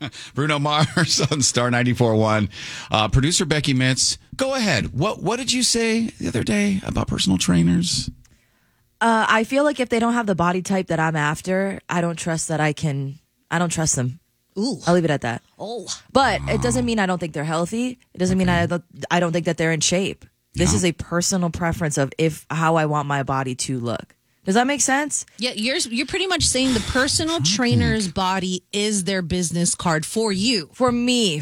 Bruno Mars on Star 94.1. Producer Becky Mitz, go ahead. What did you say the other day about personal trainers? I feel like if they don't have the body type that I'm after, I don't trust them. Ooh. I'll leave it at that. Oh. But it doesn't mean I don't think they're healthy. It doesn't mean I don't think that they're in shape. This is a personal preference of how I want my body to look. Does that make sense? Yeah, you're pretty much saying the personal trainer's body is their business card for you. For me,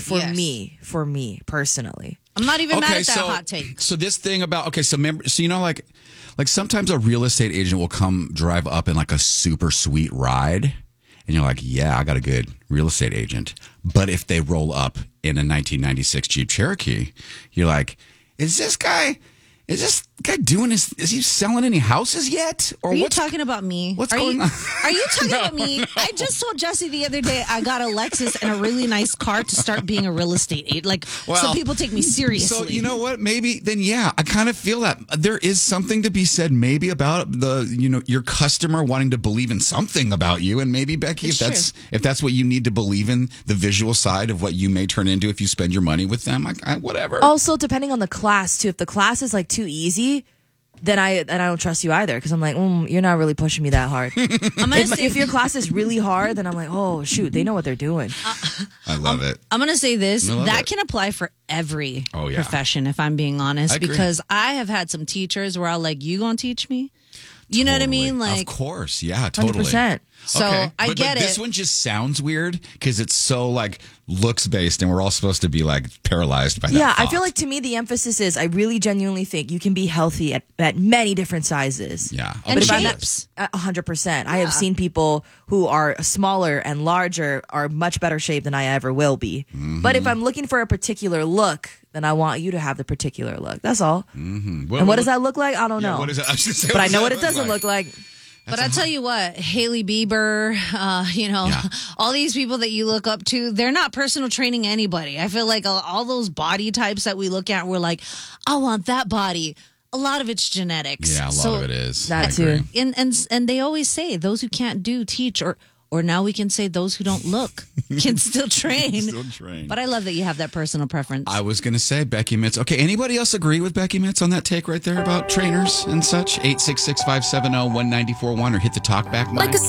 personally. I'm not even mad at that hot take. So this thing about you know, like sometimes a real estate agent will come drive up in like a super sweet ride, and you're like, yeah, I got a good real estate agent. But if they roll up in a 1996 Jeep Cherokee, you're like, is this guy doing is he selling any houses yet? Or are you talking about me? What's going on? Are you talking about me? I just told Jesse the other day I got a Lexus and a really nice car to start being a real estate agent. So people take me seriously. So you know what? Maybe then, yeah, I kind of feel that there is something to be said maybe about your customer wanting to believe in something about you, and maybe Becky, if that's what you need to believe in, the visual side of what you may turn into if you spend your money with them, whatever. Also, depending on the class too. If the class is like too easy, then I don't trust you either, because I'm like, you're not really pushing me that hard. If your class is really hard, then I'm like, oh shoot, they know what they're doing. I love it. I'm gonna say this: that can apply for every profession, if I'm being honest, because I have had some teachers where I'm like, you gonna teach me? You know what I mean? Like, of course, yeah, totally. 100%. So I get it. This one just sounds weird because it's so like looks based, and we're all supposed to be like paralyzed by that. Yeah, thought. I feel like to me the emphasis is I really genuinely think you can be healthy at many different sizes. Yeah, and shapes. 100%. I have seen people who are smaller and larger are much better shape than I ever will be. Mm-hmm. But if I'm looking for a particular look, then I want you to have the particular look. That's all. Mm-hmm. What does that look like? I don't know. What is it? But I know what it doesn't look like. But I tell you what, Hailey Bieber, all these people that you look up to, they're not personal training anybody. I feel like all those body types that we look at, we're like, I want that body. A lot of it's genetics. Yeah, a lot of it is. That too. And they always say those who can't do teach, or now we can say those who don't look can still train. But I love that you have that personal preference. I was going to say Becky Mitz. Okay, anybody else agree with Becky Mitz on that take right there about trainers and such? 866-570-1941 or hit the talkback line.